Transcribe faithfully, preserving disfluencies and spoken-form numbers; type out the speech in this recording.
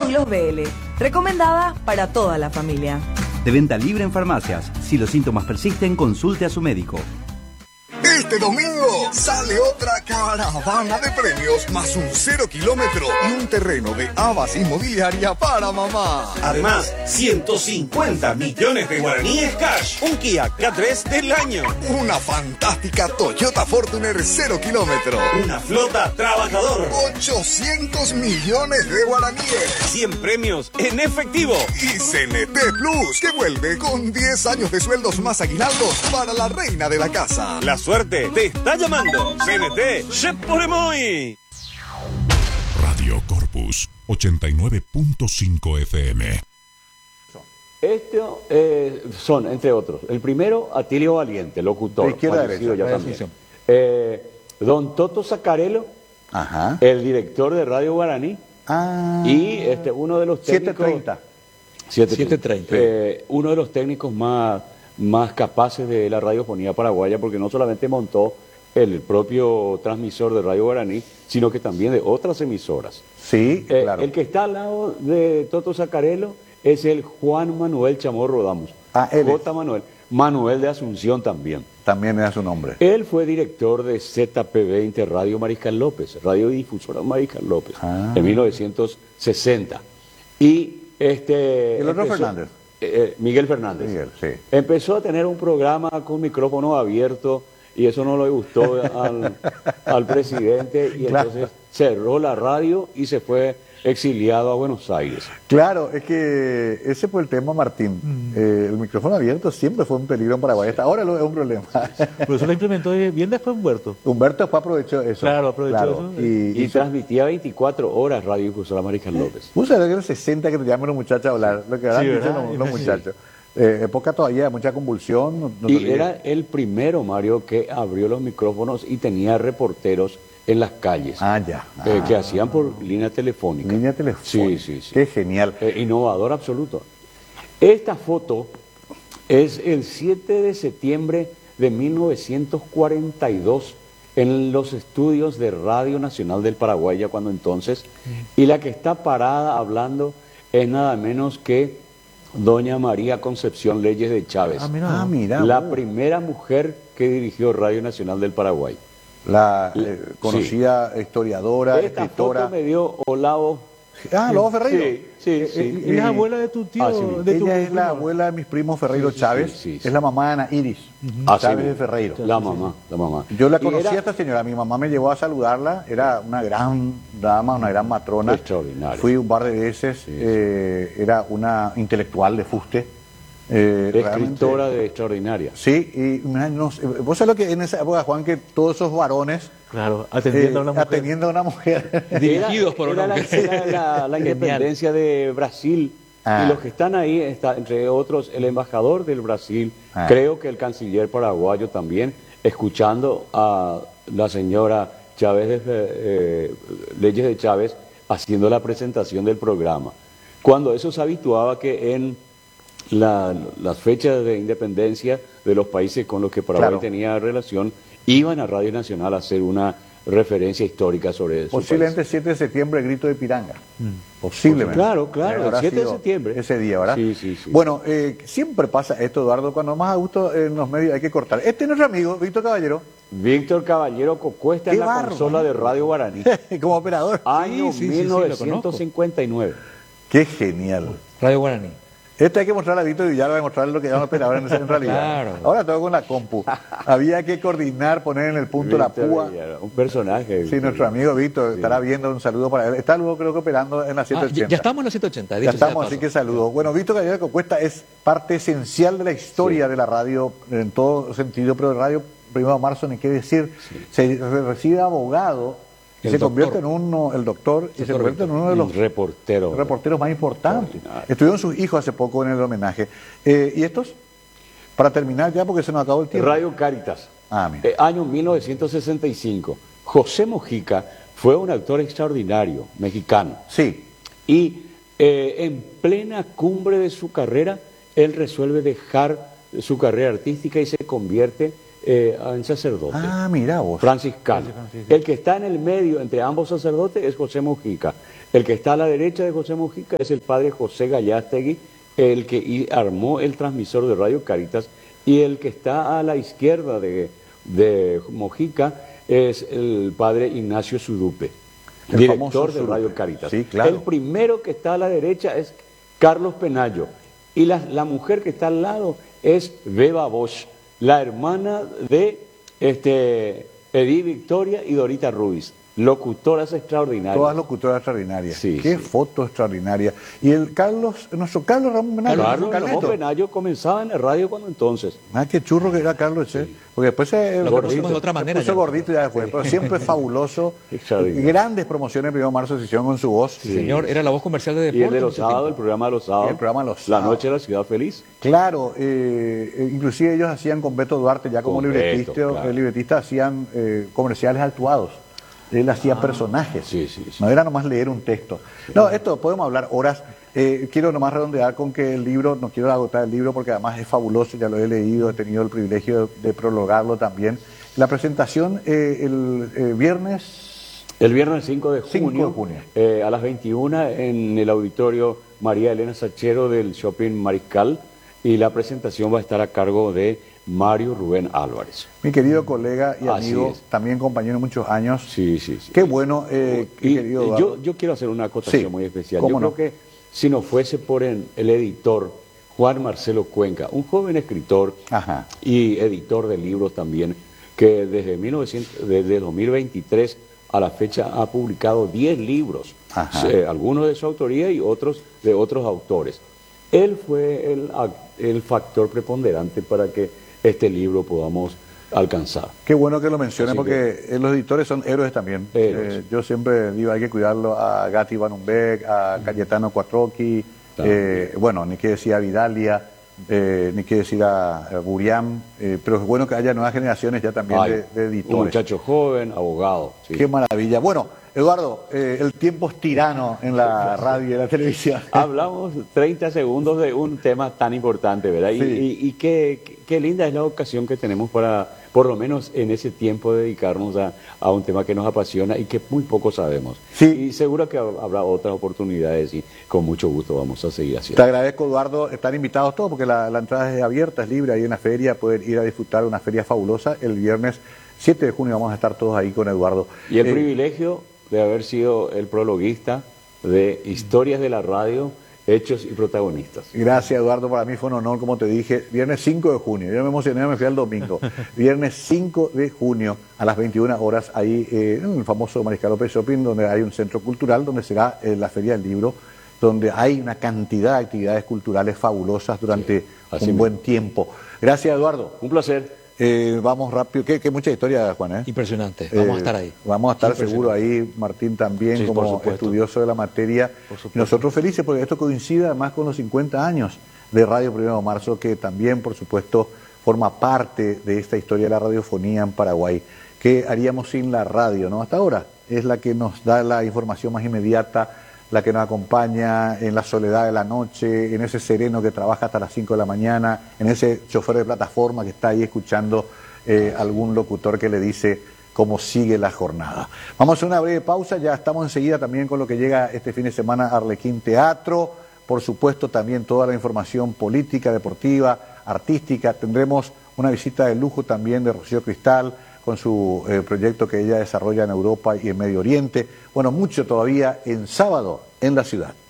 Longlos B L, recomendada para toda la familia. De venta libre en farmacias. Si los síntomas persisten, consulte a su médico. Este domingo sale otra caravana de premios más un cero kilómetro y un terreno de Havas Inmobiliaria para mamá. Además, ciento cincuenta millones de guaraníes cash. Un Kia K tres del año. Una fantástica Toyota Fortuner cero kilómetro. Una flota trabajador. ochocientos millones de guaraníes. cien premios en efectivo. Y C N T Plus, que vuelve con diez años de sueldos más aguinaldos para la reina de la casa. La suerte te está llamando. C N T, Sheporemoy. Radio Corpus ochenta y nueve punto cinco F M. Estos eh, son, entre otros, el primero, Atilio Valiente, locutor. De izquierda a derecha, ya también. Eh, don Toto Sacarello, Ajá. el director de Radio Guaraní, ah. y este, uno de los técnicos... siete treinta. siete treinta. Eh, uno de los técnicos más, más capaces de la radiofonía paraguaya, porque no solamente montó el propio transmisor de Radio Guaraní, sino que también de otras emisoras. Sí, eh, claro. El que está al lado de Toto Sacarello es el Juan Manuel Chamorro Ramos. Ah, él J. es. Manuel. Manuel de Asunción también. También era su nombre. Él fue director de Z P veinte Radio Mariscal López, Radiodifusora Mariscal López, ah. en mil novecientos sesenta. Y este... ¿El otro empezó, Fernández? Eh, Miguel Fernández. Miguel, sí. Empezó a tener un programa con micrófono abierto y eso no le gustó al, al presidente y Claro. entonces cerró la radio y se fue exiliado a Buenos Aires. Claro, es que ese fue el tema, Martín. Mm. Eh, el micrófono abierto siempre fue un peligro en Paraguay. Hasta ahora lo es un problema. Por eso lo implementó bien después Humberto. Humberto después aprovechó eso. Claro, aprovechó claro. eso. Y, y hizo... transmitía veinticuatro horas Radiodifusora Mariscal López. Vos sabés que en los sesenta que te llaman los muchachos a hablar, lo que habrán Sí, dicho los, los muchachos. Eh, época todavía de mucha convulsión. No, no y te era el primero, Mario, que abrió los micrófonos y tenía reporteros en las calles. Ah, ya. Ah. Eh, que hacían por línea telefónica. Línea telefónica. Sí, sí, sí. Qué genial. Eh, innovador absoluto. Esta foto es el siete de septiembre de mil novecientos cuarenta y dos en los estudios de Radio Nacional del Paraguay, ya cuando entonces, y la que está parada hablando es nada menos que doña María Concepción Leyes de Chávez. Ah, mira. Ah, mira la vos. primera mujer que dirigió Radio Nacional del Paraguay. La eh, conocida sí. historiadora, Esta escritora. Foto me dio Olavo. Ah, Olavo Ferreiro. Sí, sí, sí. Eh, ¿Es la abuela de tu tío? Ah, sí. De Ella tu es la primo? abuela de mis primos Ferreiro Sí, sí, Chávez. sí, sí, sí. Es la mamá de Ana Iris Ah, Chávez sí. de Ferreiro. La mamá, la mamá. Yo la Y conocí era a esta señora. Mi mamá me llevó a saludarla. Era una gran dama, una gran matrona. Extraordinaria. Fui un par de veces. Sí, sí. Eh, era una intelectual de fuste. Eh, Escritora realmente- de extraordinaria. Sí, y mira, no sé, vos sabés lo que en esa época, Juan, que todos esos varones Claro, atendiendo eh, a una mujer. atendiendo a una mujer. Dirigidos por era una la, mujer. era la, la Genial. independencia de Brasil. Ah. Y los que están ahí, está, entre otros, el embajador del Brasil, Ah. creo que el canciller paraguayo también, escuchando a la señora Chávez de, eh, Leyes de Chávez haciendo la presentación del programa. Cuando eso se habituaba que en la- las fechas de independencia de los países con los que Paraguay Claro. tenía relación, iban a Radio Nacional a hacer una referencia histórica sobre eso. Posiblemente siete de septiembre, el grito de Piranga. Posiblemente. Claro, claro, el Habrá siete de sido septiembre. Ese día, ¿verdad? Sí, sí, sí. Bueno, eh, siempre pasa esto, Eduardo, cuando más a gusto en los medios hay que cortar. Este es nuestro amigo, Víctor Caballero, Víctor Caballero Cocuesta en Qué la bárbaro. consola de Radio Guaraní. como operador. Año sí, sí, sí, mil lo novecientos cincuenta y nueve. Qué genial. Radio Guaraní. Este hay que mostrarle a Víctor Villalba, hay que mostrarle lo que era un operador en, en realidad. Claro. Ahora todo con la compu. Había que coordinar, poner en el punto la Víctor púa. Villalba, un personaje. Sí, nuestro amigo Víctor Sí. estará viendo, un saludo para él. Está luego creo que operando en la Ah, ciento ochenta. ya, ya estamos en los ciento ochenta. Ya dicho sea de estamos, así paso. que saludos. Bueno, Víctor Caballero de Cocuesta es parte esencial de la historia Sí. de la radio en todo sentido, pero de radio Primero de Marzo, ni qué decir, se recibe abogado y El se doctor. convierte en uno, el doctor, y se Doctor convierte en uno de los Un reportero. reporteros más importantes. Extraordinario. Estuvieron sus hijos hace poco en el homenaje. Eh, ¿Y estos? Para terminar ya, porque se nos acabó el tiempo. Radio Cáritas. Ah, mira. Eh, año mil novecientos sesenta y cinco. José Mojica fue un actor extraordinario, mexicano. Sí. Y eh, en plena cumbre de su carrera, él resuelve dejar su carrera artística y se convierte eh, en sacerdote. Ah, mira vos. Franciscano. El que está en el medio entre ambos sacerdotes es José Mujica. El que está a la derecha de José Mujica es el padre José Gallastegui, el que i- armó el transmisor de Radio Caritas, y el que está a la izquierda de, de Mujica es el padre Ignacio Sudupe, El director famoso de Sudupe. Radio Caritas. Sí, claro. El primero que está a la derecha es Carlos Penayo, y la, la mujer que está al lado es Beba Bosch, la hermana de este, Edith Victoria y Dorita Ruiz, locutoras extraordinarias. Todas locutoras extraordinarias. Sí, Qué sí. foto extraordinaria. Y el Carlos, nuestro Carlos Ramón Benayo. Carlos Carleto. Ramón Penayo comenzaba en la radio cuando entonces. Ah, qué churro que era Carlos, che. Porque después se, Lo conocimos de otra manera se puso ya. gordito ya después, pero siempre fabuloso. Extraordinario. Grandes promociones el primero de marzo se hicieron con su voz. Señor, era la voz comercial de Y el deporte. de los mucho sábados, el tiempo. programa de los sábados. El programa de los La sábados. noche de la ciudad feliz. Claro, eh, eh, inclusive ellos hacían con Beto Duarte, ya como Con libretista, Beto, claro. el libretista hacían eh, comerciales actuados. Él hacía personajes. sí, sí, sí. No era nomás leer un texto. No, esto podemos hablar horas. Eh, quiero nomás redondear con que el libro, no quiero agotar el libro porque además es fabuloso, ya lo he leído, he tenido el privilegio de, de prologarlo también. La presentación eh, el eh, viernes. El viernes cinco de cinco de junio, junio. eh, a las veintiuna en el auditorio María Elena Sachero del Shopping Mariscal, y la presentación va a estar a cargo de Mario Rubén Álvarez. Mi querido colega y Así amigo, es. también compañero de muchos años. Sí, sí, sí. Qué bueno, eh, Y, querido eh, Eduardo. yo, yo quiero hacer una acotación Sí, muy especial. cómo Yo no. creo que si no fuese por el, el editor Juan Marcelo Cuenca, un joven escritor Ajá. y editor de libros también, que desde, mil novecientos, desde dos mil veintitrés a la fecha ha publicado diez libros, Ajá. eh, algunos de su autoría y otros de otros autores. Él fue el, ac- el factor preponderante para que este libro podamos alcanzar. Qué bueno que lo menciones Así porque eh, los editores son héroes también. Héroes. Eh, yo siempre digo, hay que cuidarlo a Gatti Van Umbeck, a Cayetano Cuatrochi, También. eh, bueno, ni que decir a Vidalia, eh, ni que decir a, a Buriam, eh, pero es bueno que haya nuevas generaciones ya también Ay, de, de un editores. muchacho joven, abogado. sí. Qué maravilla. Bueno, Eduardo, eh, el tiempo es tirano en la radio y en la televisión. Hablamos treinta segundos de un tema tan importante, ¿verdad? Y, Sí. y- y qué, qué- qué linda es la ocasión que tenemos para, por lo menos en ese tiempo, dedicarnos a, a un tema que nos apasiona y que muy poco sabemos. Sí. Y seguro que hab- habrá otras oportunidades y con mucho gusto vamos a seguir Te haciendo. agradezco, Eduardo. Están invitados todos porque la, la entrada es abierta, es libre ahí en la feria. Pueden ir a disfrutar de una feria fabulosa. El viernes siete de junio vamos a estar todos ahí con Eduardo. Y el Eh, privilegio de haber sido el prologuista de Historias de la Radio, Hechos y Protagonistas. Gracias, Eduardo. Para mí fue un honor, como te dije. Viernes cinco de junio. Yo me emocioné, me fui al domingo. Viernes cinco de junio a las veintiuna horas, ahí eh, en el famoso Mariscal López Shopping, donde hay un centro cultural, donde será eh, la Feria del Libro, donde hay una cantidad de actividades culturales fabulosas durante así un mismo. buen tiempo. Gracias, Eduardo. Un placer. Eh, vamos rápido. Qué, qué mucha historia, Juan, ¿eh? Impresionante. Vamos Eh, a estar ahí. Vamos a estar Impresionante. seguro ahí, Martín también, Sí, por como supuesto. estudioso de la materia. Por supuesto. Y nosotros felices porque esto coincide además con los cincuenta años de Radio Primero de Marzo, que también, por supuesto, forma parte de esta historia de la radiofonía en Paraguay. ¿Qué haríamos sin la radio, no? Hasta ahora es la que nos da la información más inmediata, la que nos acompaña en la soledad de la noche, en ese sereno que trabaja hasta las cinco de la mañana, en ese chofer de plataforma que está ahí escuchando eh, algún locutor que le dice cómo sigue la jornada. Vamos a hacer una breve pausa, ya estamos enseguida también con lo que llega este fin de semana a Arlequín Teatro, por supuesto también toda la información política, deportiva, artística. Tendremos una visita de lujo también de Rocío Cristal con su eh, proyecto que ella desarrolla en Europa y en Medio Oriente. Bueno, mucho todavía en sábado en la ciudad.